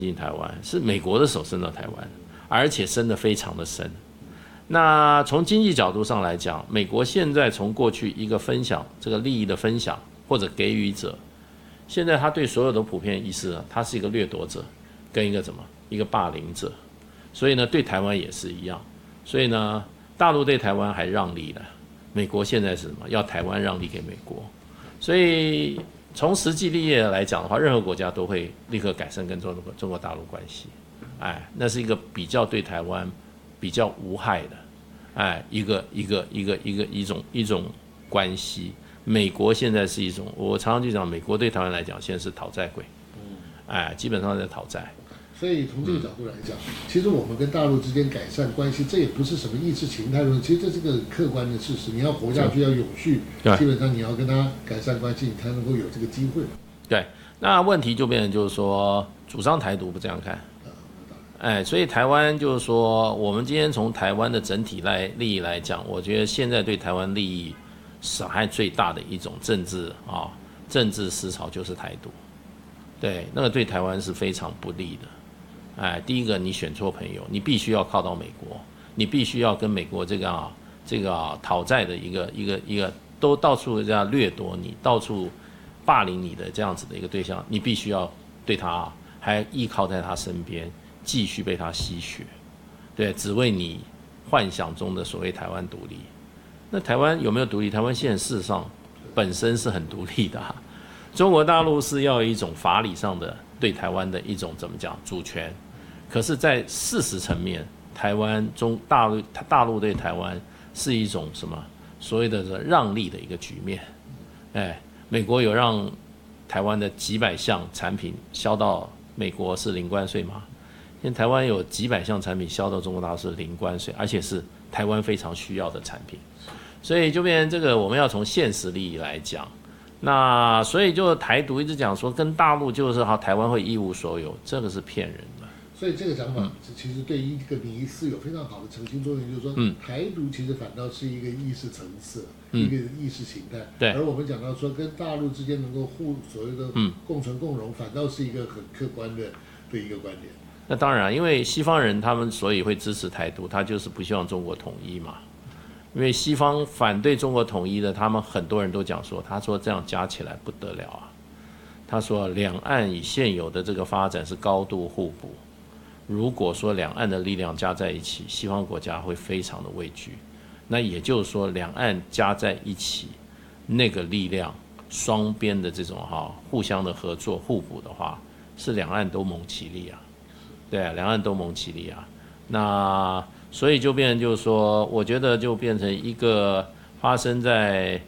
进台湾，是美国的手伸到台湾，而且伸得非常的深。那从经济角度上来讲，美国现在从过去一个分享这个利益的分享或者给予者，现在他对所有的普遍意识呢，他是一个掠夺者跟一个霸凌者，所以呢对台湾也是一样。所以呢大陆对台湾还让利了，美国现在是什么？要台湾让利给美国。所以从实际利益来讲的话，任何国家都会立刻改善跟中国大陆关系。那是一个比较对台湾比较无害的，一种关系。美国现在是一种，我常常就讲，美国对台湾来讲，现在是讨债鬼，基本上在讨债。 所以从这个角度来讲，其实我们跟大陆之间改善关系，这也不是什么意识形态论，其实这是个客观的事实。你要活下去，要永续，基本上你要跟他改善关系，你才能够有这个机会。 对，那问题就变成就是说，主张台独不这样看。所以台湾就是说，我们今天从台湾的整体利益来讲，我觉得现在对台湾利益伤害最大的一种政治思潮就是台独。对，那个对台湾是非常不利的。第一个，你选错朋友，你必须要靠到美国，你必须要跟美国这个讨债的一个都到处这样掠夺你，到处霸凌你的这样子的一个对象，你必须要对他还依靠在他身边，继续被他吸血，对，只为你幻想中的所谓台湾独立。那台湾有没有独立？台湾现在事实上本身是很独立的中国大陆是要有一种法理上的对台湾的一种怎么讲主权，可是在事实层面，台湾大陆对台湾是一种什么所谓的让利的一个局面。美国有让台湾的几百项产品销到美国是零关税吗？因为台湾有几百项产品销到中国大陆是零关税，而且是台湾非常需要的产品，所以就变成这个我们要从现实利益来讲。那所以就台独一直讲说跟大陆就是台湾会一无所有，这个是骗人的。 所以这个讲法其实对一个迷思有非常好的澄清作用，就是说，台独其实反倒是一个意识层次，一个意识形态。 对。 而我们讲到说跟大陆之间能够所谓的共存共荣，反倒是一个很客观的一个观点。 那当然，因为西方人他们所以会支持台独，他就是不希望中国统一嘛。因为西方反对中国统一的，他们很多人都讲说，他说这样加起来不得了啊。他说两岸以现有的这个发展是高度互补，如果说两岸的力量加在一起，西方国家会非常的畏惧。那也就是说，两岸加在一起，那个力量双边的这种互相的合作互补的话，是两岸都蒙其利啊。对啊，两岸都蒙其利啊。那所以就变成就是说，我觉得就变成一个发生在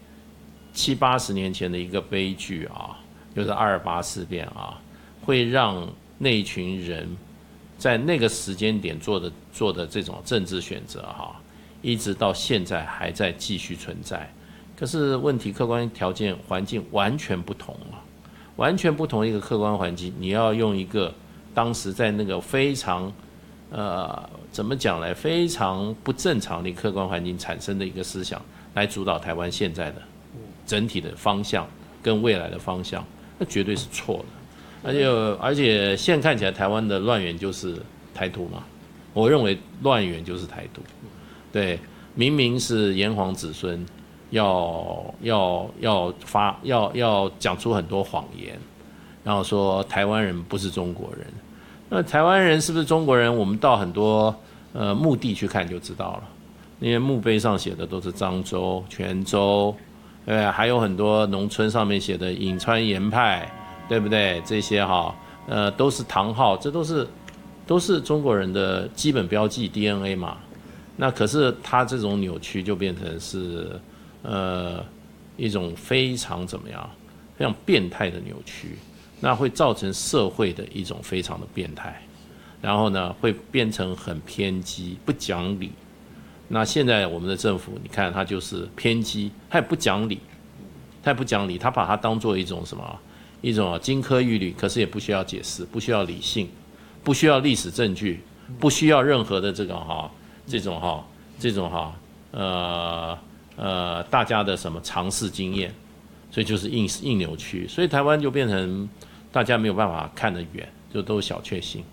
70、80年前的一个悲剧就是228事变会让那一群人在那个时间点做的这种政治选择一直到现在还在继续存在。可是问题客观条件环境完全不同完全不同的一个客观环境，你要用一个当时在那个非常怎么讲呢？非常不正常的客观环境产生的一个思想，来主导台湾现在的整体的方向跟未来的方向，那绝对是错的。而且现在看起来，台湾的乱源就是台独嘛。我认为乱源就是台独。对，明明是炎黄子孙，要讲出很多谎言，然后说台湾人不是中国人。那台湾人是不是中国人？我们到很多墓地去看就知道了。那些墓碑上写的都是漳州、泉州，还有很多农村上面写的颍川盐派，对不对？这些都是唐号，这都是中国人的基本标记 DNA 嘛。那可是他这种扭曲就变成是一种非常怎么样，非常变态的扭曲。那会造成社会的一种非常的变态，然后呢会变成很偏激、不讲理。那现在我们的政府，你看他就是偏激，他也不讲理，他把它当作一种什么，一种金科玉律，可是也不需要解释，不需要理性，不需要历史证据，不需要任何的这种大家的什么尝试经验，所以就是硬扭曲，所以台湾就变成大家没有办法看得远， 就都是小确幸。